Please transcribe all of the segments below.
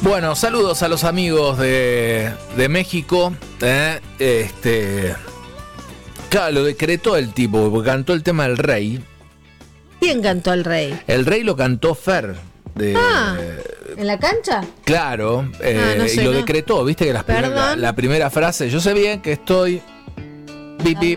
Bueno, saludos a los amigos de México. Claro, lo decretó el tipo, porque cantó el tema del rey. ¿Quién cantó el rey? El rey lo cantó Fer. ¿En la cancha? Claro, no sé, y lo no. decretó, viste que la primera frase, yo sé bien que estoy... Bip, bip.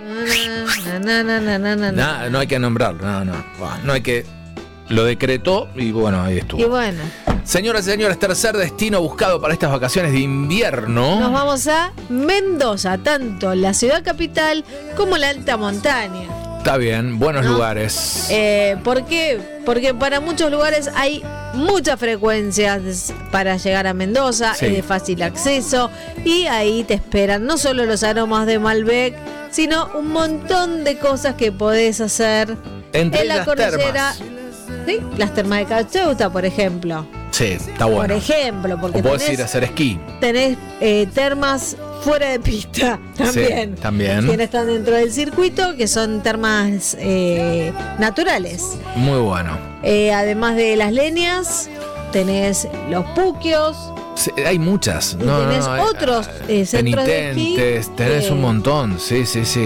No hay que nombrarlo, no hay que... Lo decretó y bueno, ahí estuvo. Y bueno. Señoras y señores, tercer destino buscado para estas vacaciones de invierno. Nos vamos a Mendoza, tanto la ciudad capital como la alta montaña. Está bien, buenos lugares. ¿Por qué? Porque para muchos lugares hay muchas frecuencias para llegar a Mendoza, Sí. es de fácil acceso y ahí te esperan no solo los aromas de Malbec, sino un montón de cosas que podés hacer Entre en la ellas cordillera. termas. ¿Sí? Las termas de Cacheuta, por ejemplo. Sí, está bueno. Por ejemplo, porque O podés ir a hacer esquí. tenés termas fuera de pista también. Sí, también. Quienes están dentro del circuito, que son termas naturales. Muy bueno. Además de las leñas, tenés los puquios. Sí, hay muchas. Y tenés otros centros de esquí penitentes, tenés que- un montón. Sí.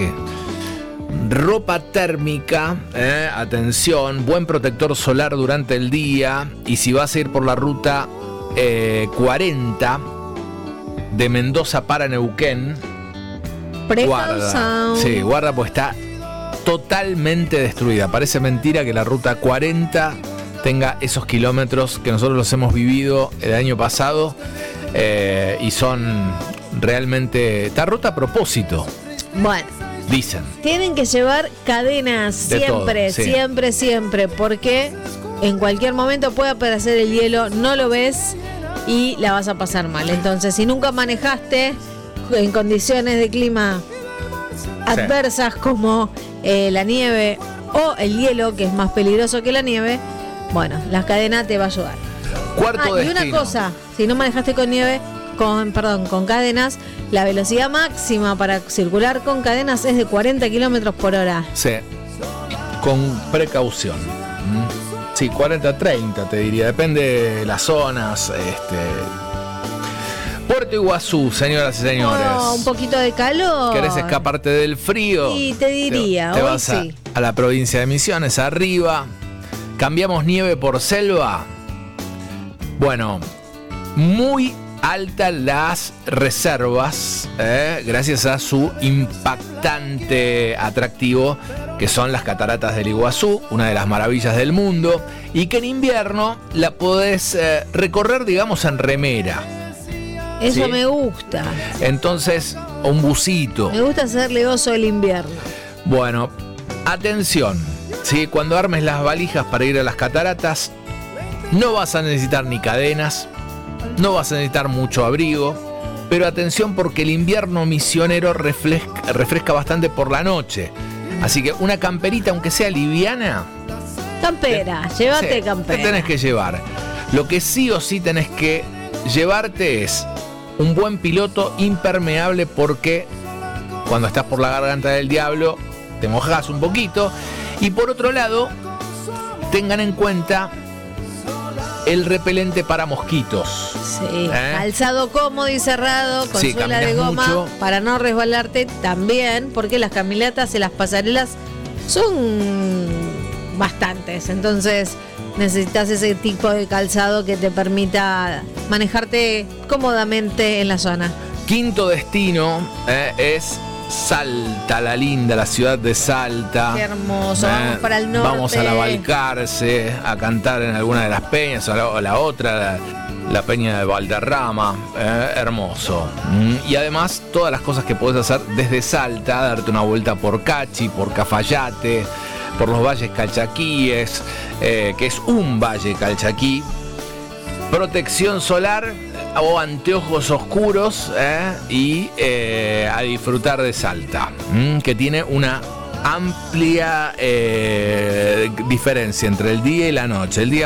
Ropa térmica, atención, buen protector solar durante el día. Y si vas a ir por la ruta 40 de Mendoza para Neuquén, guarda. Sí, guarda, pues está totalmente destruida. Parece mentira que la ruta 40 tenga esos kilómetros que nosotros los hemos vivido el año pasado, y son realmente... Está rota a propósito, Bueno, dicen. tienen que llevar cadenas De siempre, todo, sí. siempre, porque en cualquier momento puede aparecer el hielo, no lo ves y la vas a pasar mal. Entonces, si nunca manejaste en condiciones de clima adversas como la nieve o el hielo, que es más peligroso que la nieve, bueno, las cadenas te va a ayudar. Cuarto Y destino. una cosa, si no manejaste con nieve, con cadenas, la velocidad máxima para circular con cadenas es de 40 kilómetros por hora. Sí, con precaución. Sí, 40-30 te diría, depende de las zonas. Puerto Iguazú, señoras y señores. Oh, un poquito de calor. ¿Querés escaparte del frío? Y te diría, te hoy vas sí. a la provincia de Misiones, arriba. Cambiamos nieve por selva. Bueno, muy altas las reservas, gracias a su impactante atractivo, que son las cataratas del Iguazú, una de las maravillas del mundo, y que en invierno la podés recorrer, digamos, en remera. Eso ¿sí? me gusta. Entonces, un busito. Me gusta hacerle oso el invierno. Bueno, atención, ¿sí? Cuando armes las valijas para ir a las cataratas, no vas a necesitar ni cadenas, no vas a necesitar mucho abrigo, pero atención porque el invierno misionero refresca bastante por la noche. Así que una camperita, aunque sea liviana, Campera, llévate sí, campera. te tenés que llevar. Lo que sí o sí tenés que llevarte es un buen piloto impermeable, porque cuando estás por la garganta del diablo te mojás un poquito. Y por otro lado, tengan en cuenta el repelente para mosquitos. Sí, calzado cómodo y cerrado, con Sí, suela de caminas goma, mucho. para no resbalarte también, porque las caminatas y las pasarelas son bastantes, entonces necesitas ese tipo de calzado que te permita manejarte cómodamente en la zona. Quinto destino es Salta, la linda, la ciudad de Salta. Qué hermoso, vamos para el norte. Vamos a la Balcarce, a cantar en alguna de las peñas, o la otra, la peña de Valderrama, hermoso. Y además todas las cosas que podés hacer desde Salta, darte una vuelta por Cachi, por Cafayate, por los valles calchaquíes, que es un valle calchaquí. Protección solar o anteojos oscuros, y a disfrutar de Salta, que tiene una amplia diferencia entre el día y la noche. El día